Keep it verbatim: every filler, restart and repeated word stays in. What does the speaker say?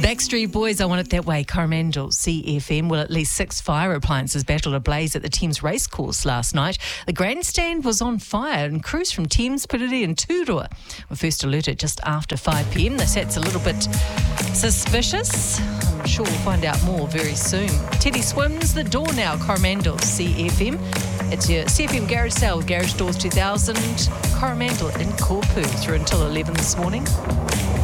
Backstreet Boys, I Want It That Way, Coromandel, C F M. Well, at least six fire appliances battled ablaze at the Thames racecourse last night. The grandstand was on fire and crews from Thames, Piriti and Turua were first alerted just after five p.m. This set's a little bit suspicious. I'm sure we'll find out more very soon. Teddy Swims, The Door now, Coromandel, C F M. It's your C F M Garage Sale with Garage Doors two thousand. Coromandel in Korpu through until eleven this morning.